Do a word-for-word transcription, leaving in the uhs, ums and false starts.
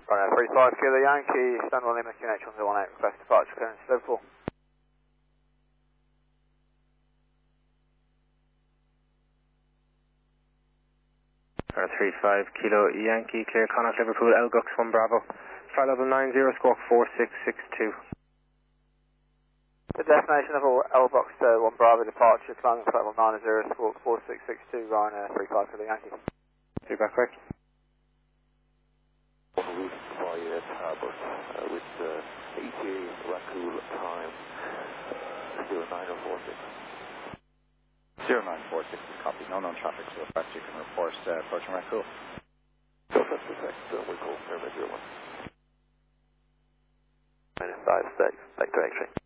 Right, three five Kilo Yankee, stand one Lima Q H one zero one eight, request departure clearance Liverpool. Right, three five Kilo Yankee, clear Connacht Liverpool, L G U X one Bravo. Flight level nine zero, squawk four six six two. The destination of L Box uh, one Bravo departure, climbing flight level nine zero, squawk four six six two, Ryanair three five Kilo Yankee. Feedback correct. On route via Tarbert uh, with uh, E T A Rakul time uh, zero nine four six. zero nine four six is copied. No known traffic, so perhaps you can report uh, approaching Rakul. So that's perfect. Uh, we call Pyramid zero one. Minus five six, back to X-ray.